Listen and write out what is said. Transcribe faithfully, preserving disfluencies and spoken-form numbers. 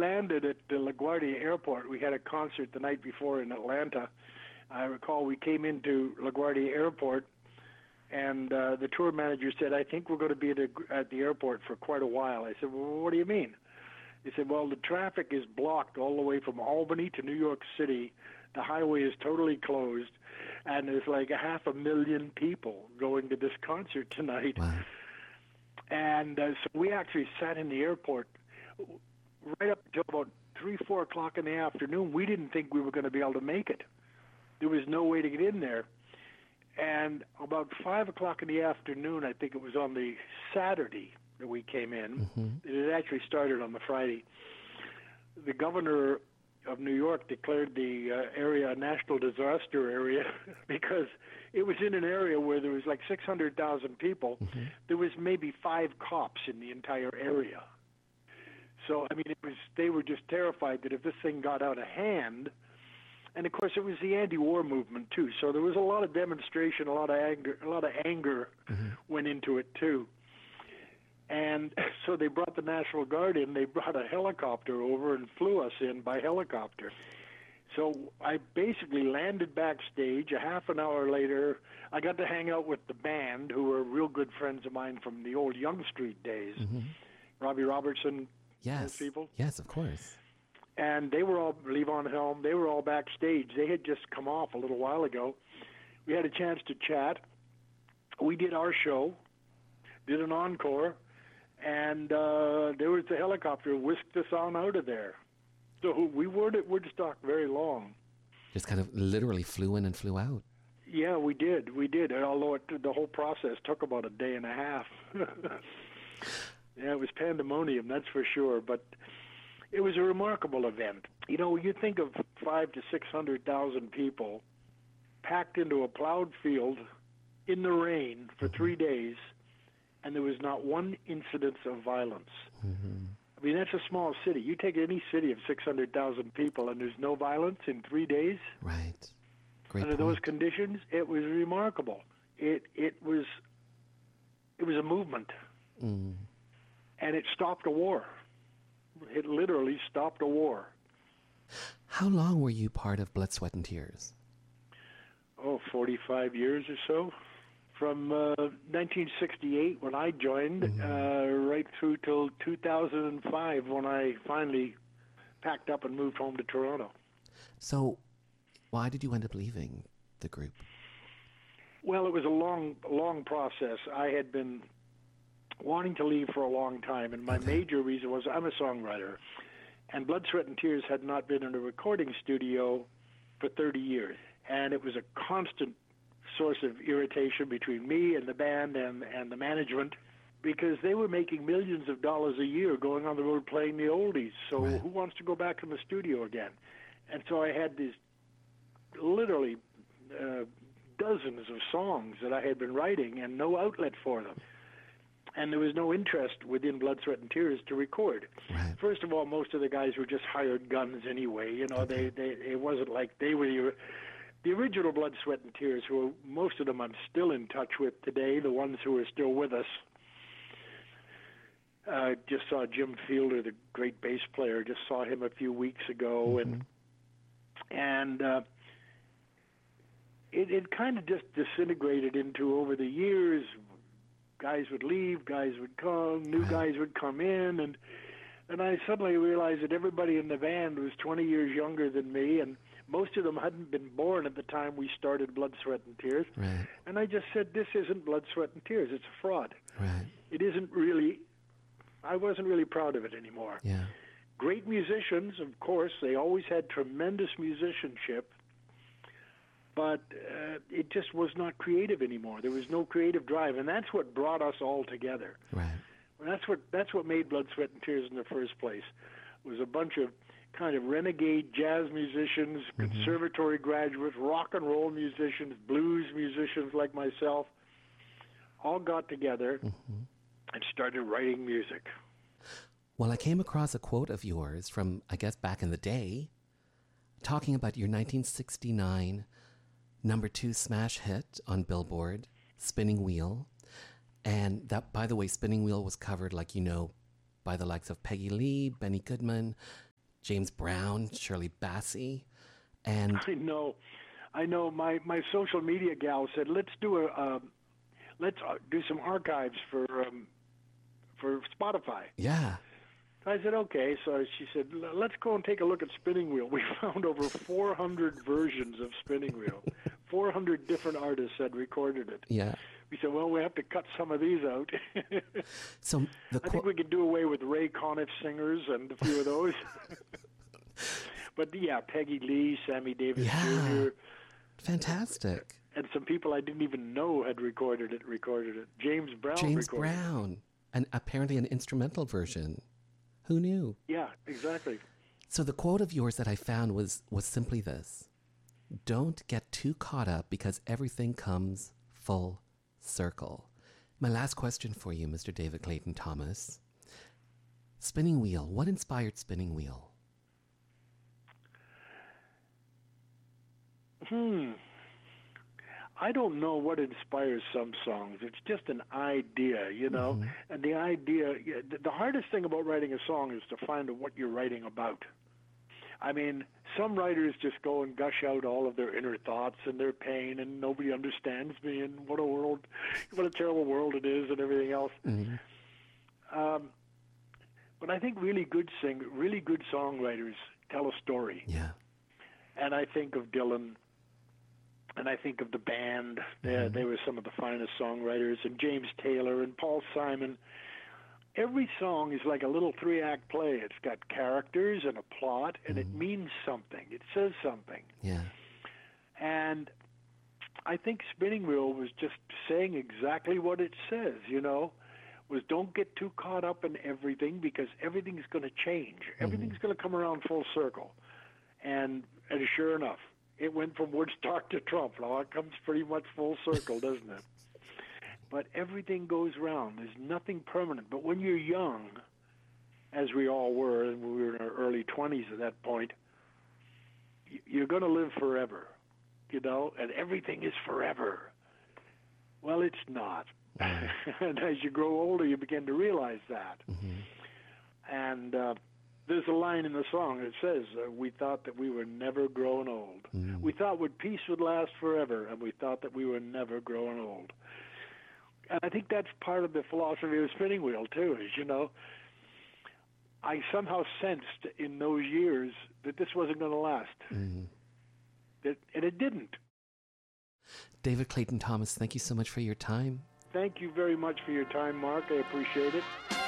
landed at the LaGuardia Airport. We had a concert the night before in Atlanta. I recall we came into LaGuardia Airport, and uh, the tour manager said, I think we're going to be at, a, at the airport for quite a while. I said, well, what do you mean? He said, well, the traffic is blocked all the way from Albany to New York City. The highway is totally closed, and there's like a half a million people going to this concert tonight. Wow. And uh, so we actually sat in the airport right up until about three, four o'clock in the afternoon. We didn't think we were going to be able to make it. There was no way to get in there. And about five o'clock in the afternoon, I think it was on the Saturday that we came in. Mm-hmm. It had actually started on the Friday. The governor of New York declared the uh, area a national disaster area because it was in an area where there was like six hundred thousand people. Mm-hmm. There was maybe five cops in the entire area. So, I mean, it was they were just terrified that if this thing got out of hand, and of course it was the anti-war movement too, so there was a lot of demonstration, a lot of anger, a lot of anger mm-hmm. went into it too. And so they brought the National Guard in. They brought a helicopter over and flew us in by helicopter. So I basically landed backstage. A half an hour later, I got to hang out with the band, who were real good friends of mine from the old Young Street days. Mm-hmm. Robbie Robertson, yes, those people. Yes, of course. And they were all, Levon Helm, they were all backstage. They had just come off a little while ago. We had a chance to chat. We did our show, did an encore, and uh, there was the helicopter whisked us on out of there. So we weren't at Woodstock very long. Just kind of literally flew in and flew out. Yeah, we did. We did. Although it, the whole process took about a day and a half. Yeah, it was pandemonium, that's for sure. But it was a remarkable event. You know, you think of five to six hundred thousand people packed into a plowed field in the rain for mm-hmm. three days, and there was not one incidence of violence. Mm-hmm. I mean, that's a small city. You take any city of six hundred thousand people, and there's no violence in three days. Right. Great Under point. those conditions, it was remarkable. It it was it was a movement, mm. and it stopped a war. It literally stopped a war. How long were you part of Blood, Sweat, and Tears? Oh, forty-five years or so. From uh, nineteen sixty-eight, when I joined, mm-hmm. uh, right through till two thousand five, when I finally packed up and moved home to Toronto. So, why did you end up leaving the group? Well, it was a long, long process. I had been wanting to leave for a long time, and my okay. major reason was I'm a songwriter, and Blood, Sweat, and Tears had not been in a recording studio for thirty years, and it was a constant source of irritation between me and the band and, and the management, because they were making millions of dollars a year going on the road playing the oldies. So right. who wants to go back in the studio again? And so I had these literally uh, dozens of songs that I had been writing and no outlet for them. And there was no interest within Blood, Sweat, and Tears to record. Right. First of all, most of the guys were just hired guns anyway. You know, okay. they, they it wasn't like they were the, the original Blood, Sweat, and Tears, who most of them I'm still in touch with today, the ones who are still with us. Uh, just saw Jim Fielder, the great bass player, just saw him a few weeks ago. Mm-hmm. And, and uh, it, it kind of just disintegrated into, over the years, guys would leave, guys would come, new guys would come in, and and I suddenly realized that everybody in the band was twenty years younger than me, and most of them hadn't been born at the time we started Blood, Sweat, and Tears. Right. And I just said, this isn't Blood, Sweat, and Tears, it's a fraud. Right. It isn't really, I wasn't really proud of it anymore. Yeah. Great musicians, of course, they always had tremendous musicianship, but uh, it just was not creative anymore. There was no creative drive, and that's what brought us all together. Right. And that's what that's what made Blood, Sweat, and Tears in the first place. Was a bunch of kind of renegade jazz musicians, mm-hmm. conservatory graduates, rock and roll musicians, blues musicians like myself, all got together mm-hmm. and started writing music. Well, I came across a quote of yours from, I guess, back in the day, talking about your nineteen sixty-nine number two smash hit on Billboard, Spinning Wheel. And that, by the way, Spinning Wheel was covered, like you know, by the likes of Peggy Lee, Benny Goodman, James Brown, Shirley Bassey, and I know, I know. My my social media gal said, let's do a uh, let's uh, do some archives for um, for Spotify. yeah, I said, okay. So she said, let's go and take a look at Spinning Wheel. We found over four hundred versions of Spinning Wheel. four hundred different artists had recorded it. yeah. We said, well, we have to cut some of these out. So the I think qu- we could do away with Ray Conniff singers and a few of those. But yeah, Peggy Lee, Sammy Davis yeah, Junior, fantastic. and some people I didn't even know had recorded it, recorded it. James Brown James recorded it. Brown, and apparently an instrumental version. Who knew? Yeah, exactly. So the quote of yours that I found was was simply this: "Don't get too caught up because everything comes full circle." My last question for you, Mister David Clayton Thomas. Spinning Wheel. What inspired Spinning Wheel? Hmm. I don't know what inspires some songs. It's just an idea, you know. Mm-hmm. And the idea, yeah, the the hardest thing about writing a song is to find out what you're writing about. I mean, some writers just go and gush out all of their inner thoughts and their pain, and nobody understands me, and what a world, what a terrible world it is, and everything else. Mm-hmm. Um, but I think really good sing, really good songwriters tell a story. Yeah. And I think of Dylan, and I think of the band. They, Mm-hmm. they were some of the finest songwriters, and James Taylor and Paul Simon. Every song is like a little three-act play. It's got characters and a plot, and Mm-hmm. it means something. It says something. Yeah. And I think Spinning Wheel was just saying exactly what it says, you know, was don't get too caught up in everything because everything's going to change. Mm-hmm. Everything's going to come around full circle. And, and sure enough, it went from Woodstock to Trump. Now it comes pretty much full circle, doesn't it? But everything goes round. There's nothing permanent. But when you're young, as we all were, and we were in our early twenties at that point, y- you're going to live forever, you know, and everything is forever. Well, it's not. And as you grow older, you begin to realize that. Mm-hmm. And uh, there's a line in the song that says, uh, we thought that we were never growing old. Mm. We thought would peace would last forever, and we thought that we were never growing old. And I think that's part of the philosophy of Spinning Wheel, too, is, you know, I somehow sensed in those years that this wasn't going to last. Mm. That, and it didn't. David Clayton Thomas, thank you so much for your time. Thank you very much for your time, Mark. I appreciate it.